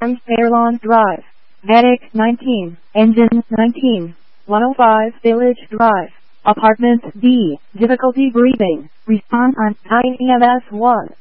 and Fairlawn Drive. Medic 19, Engine 19, 105 Village Drive. Apartment D, difficulty breathing. Respond on 9 EMS 1.